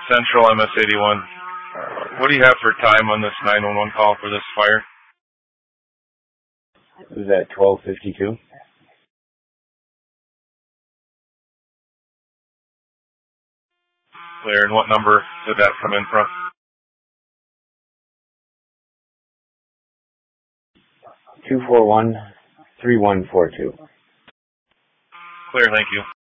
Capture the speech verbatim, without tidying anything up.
Central M S eighty-one. Uh, what do you have for time on this nine one one call for this fire? It was at twelve fifty-two. Clear. And what number did that come in from? two four one, three one four two. Clear, thank you.